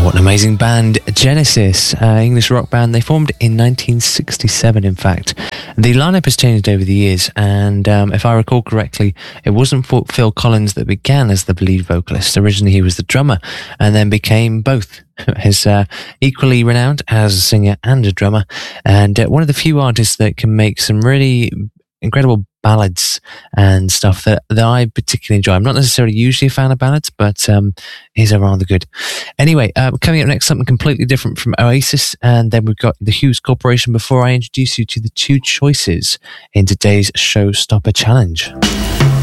What an amazing band, Genesis, English rock band. They formed in 1967, in fact. The lineup has changed over the years, and if I recall correctly, it wasn't Phil Collins that began as the lead vocalist. Originally, he was the drummer, and then became both. He's equally renowned as a singer and a drummer, and one of the few artists that can make some really incredible ballads and stuff that I particularly enjoy. I'm not necessarily usually a fan of ballads, but he's a rather good. Anyway, coming up next, something completely different from Oasis, and then we've got the Hughes Corporation before I introduce you to the two choices in today's Showstopper Challenge.